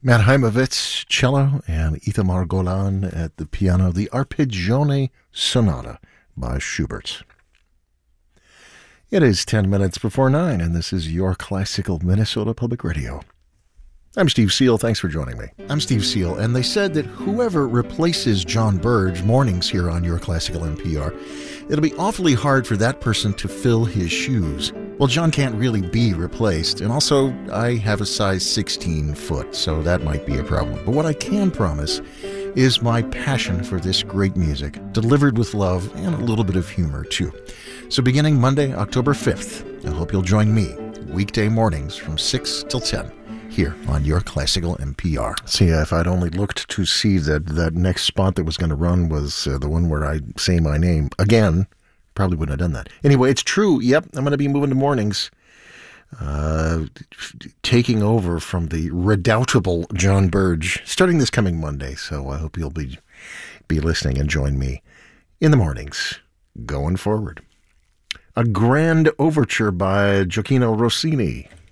Matt Heimovitz, cello, and Itamar Golan at the piano, the Arpeggione Sonata by Schubert. It is 10 minutes before 9, and this is your Classical Minnesota Public Radio. I'm Steve Seal. Thanks for joining me. I'm Steve Seal, and they said that whoever replaces John Burge mornings here on Your Classical NPR, it'll be awfully hard for that person to fill his shoes. Well, John can't really be replaced, and also I have a size 16 foot, so that might be a problem. But what I can promise is my passion for this great music, delivered with love and a little bit of humor, too. So beginning Monday, October 5th, I hope you'll join me weekday mornings from 6 till 10. Here on Your Classical NPR. See, if I'd only looked to see that next spot that was going to run was the one where I say my name again, probably wouldn't have done that. Anyway, it's true. Yep, I'm going to be moving to mornings, taking over from the redoubtable John Burge, starting this coming Monday. So I hope you'll be listening and join me in the mornings going forward. A grand overture by Gioacchino Rossini.